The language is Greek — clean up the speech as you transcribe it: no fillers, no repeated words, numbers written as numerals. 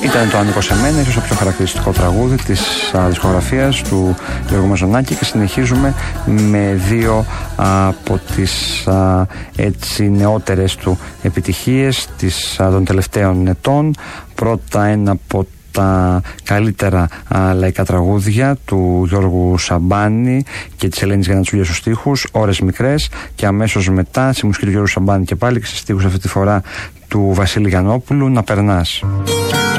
Ήταν το «Ανήκω σε μένα», ίσως το πιο χαρακτηριστικό τραγούδι της δισκογραφίας του Γιώργου Μαζονάκη, και συνεχίζουμε με δύο από τις έτσι νεότερες του επιτυχίες των τελευταίων ετών. Πρώτα ένα από τα καλύτερα λαϊκά τραγούδια του Γιώργου Σαμπάνη και της Ελένης Γιαννατσούλια στους στίχους, «Ώρες μικρές», και αμέσως μετά στη μουσική του Γιώργου Σαμπάνη και πάλι και στις στίχους αυτή τη φορά του Βασίλη Γιαννόπουλου, «Να περνάς».